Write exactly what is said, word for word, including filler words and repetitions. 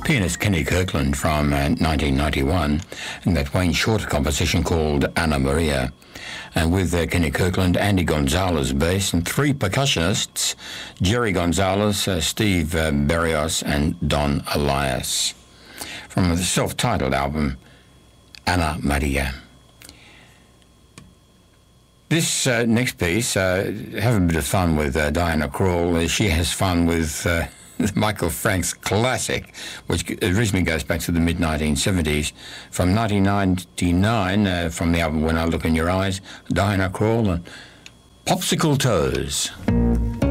pianist Kenny Kirkland from uh, nineteen ninety-one, and that Wayne Shorter composition called Anna Maria. And with uh, Kenny Kirkland, Andy Gonzalez bass, and three percussionists, Jerry Gonzalez, uh, Steve uh, Berrios, and Don Elias. From the self-titled album, Anna Maria. This uh, next piece, uh, having a bit of fun with uh, Diana Krall. Uh, she has fun with uh, Michael Frank's classic, which originally goes back to the mid nineteen seventies. From nineteen ninety-nine, uh, from the album When I Look in Your Eyes, Diana Krall and Popsicle Toes.